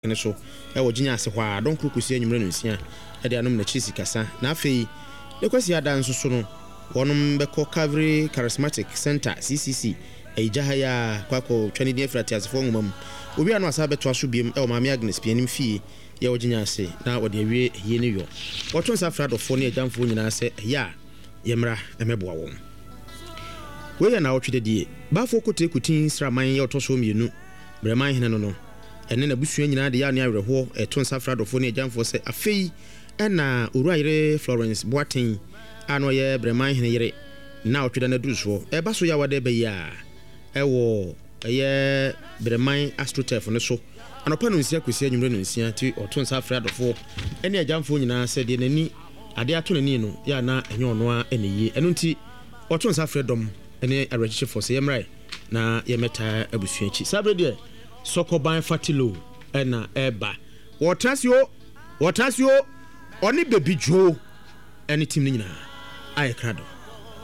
ne so ɛwɔ ginya ase hɔ a don krokosi anwumre no nsia ɛde anom na chisi kasa na afei ne kwasi ada nso so no wɔnom bɛkɔ Calvary Charismatic Center CCC ɛgya ha ya kwakɔ twani de afrati asefo ngomam obi ano asa bɛto aso biem ɛwɔ Maame Agnes pianim fie yɛ wɔ ginya ase na wɔde awie yie ne yo wɔto nsa afradofo ne agyamfo nyinaa sɛ ya yɛmra ɛmɛboa wɔn wɔyɛ na wɔtwe dedie bafo kote kutin sraman yɛ ɔtɔ so mienu breman hene no ɛne na busua nyinaa de ya ne awerɛho ɛto nsa afradofo ne agyamfo sɛ afei ɛna Owurayere Florence Boaten ano yɛ breman hene yere na ɔtwe da na duruso ɛba so ya wade bɛyi a ɛwɔ ɛyɛ breman astrotef no so anopa no nsia kwesi anwumre no nsia ti ɔto nsa afradofo ɛne agyamfo nyinaa sɛ de nani ade ato nani no ya na ɛnyɛ ɔno a ɛneye ɛno nti ɔto nsa afradom ɛne awerɛkyefo sɛ yɛmrae na yɛmɛtaa abusua akyi sabre deɛ Sokoban Fatilo ɛna ɛba wɔtasio ɔne baby Joe ɛne team no nyinaa ayɛ krado